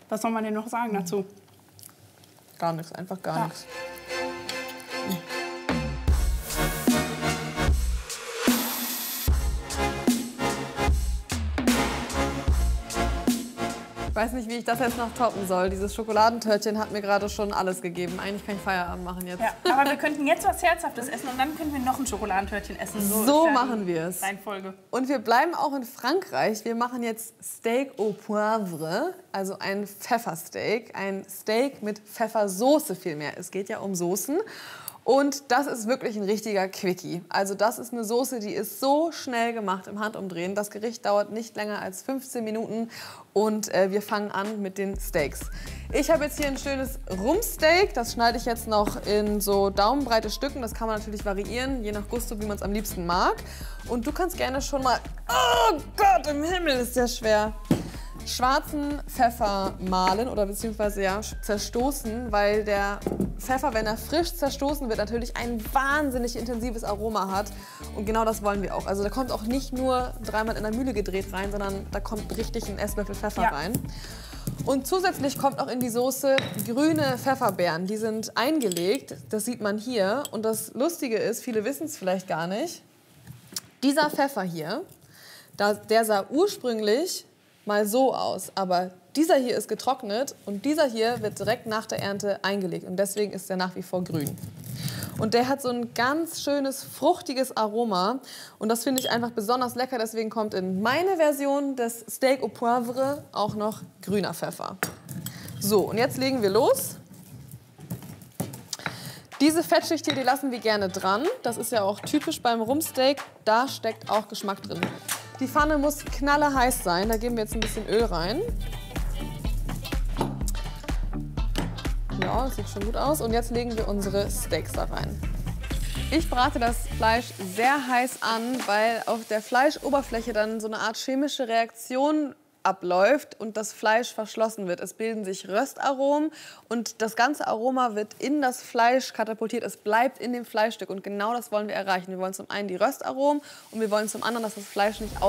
Was soll man denn noch sagen dazu? Gar nichts, einfach gar nichts. Ich weiß nicht, wie ich das jetzt noch toppen soll. Dieses Schokoladentörtchen hat mir gerade schon alles gegeben. Eigentlich kann ich Feierabend machen jetzt. Ja, aber wir könnten jetzt was Herzhaftes essen und dann können wir noch ein Schokoladentörtchen essen. So machen wir es. Reihenfolge. Und wir bleiben auch in Frankreich. Wir machen jetzt Steak au Poivre, also ein Pfeffersteak. Ein Steak mit Pfeffersoße vielmehr. Es geht ja um Soßen. Und das ist wirklich ein richtiger Quickie. Also das ist eine Soße, die ist so schnell gemacht im Handumdrehen. Das Gericht dauert nicht länger als 15 Minuten und wir fangen an mit den Steaks. Ich habe jetzt hier ein schönes Rumpsteak. Das schneide ich jetzt noch in so daumenbreite Stücken. Das kann man natürlich variieren, je nach Gusto, wie man es am liebsten mag. Und du kannst gerne schon mal... Oh Gott, im Himmel ist der schwer. Schwarzen Pfeffer mahlen oder beziehungsweise ja, zerstoßen, weil der Pfeffer, wenn er frisch zerstoßen wird, natürlich ein wahnsinnig intensives Aroma hat. Und genau das wollen wir auch. Also da kommt auch nicht nur dreimal in der Mühle gedreht rein, sondern da kommt richtig ein Esslöffel Pfeffer rein. Und zusätzlich kommt auch in die Soße grüne Pfefferbeeren. Die sind eingelegt, das sieht man hier. Und das Lustige ist, viele wissen es vielleicht gar nicht, dieser Pfeffer hier, der sah ursprünglich mal so aus, aber dieser hier ist getrocknet und dieser hier wird direkt nach der Ernte eingelegt und deswegen ist er nach wie vor grün. Und der hat so ein ganz schönes, fruchtiges Aroma und das finde ich einfach besonders lecker, deswegen kommt in meine Version des Steak au Poivre auch noch grüner Pfeffer. So, und jetzt legen wir los. Diese Fettschicht hier, die lassen wir gerne dran. Das ist ja auch typisch beim Rumpsteak, da steckt auch Geschmack drin. Die Pfanne muss knalleheiß sein, da geben wir jetzt ein bisschen Öl rein. Ja, das sieht schon gut aus. Und jetzt legen wir unsere Steaks da rein. Ich brate das Fleisch sehr heiß an, weil auf der Fleischoberfläche dann so eine Art chemische Reaktion abläuft und das Fleisch verschlossen wird. Es bilden sich Röstaromen und das ganze Aroma wird in das Fleisch katapultiert. Es bleibt in dem Fleischstück und genau das wollen wir erreichen. Wir wollen zum einen die Röstaromen und wir wollen zum anderen, dass das Fleisch nicht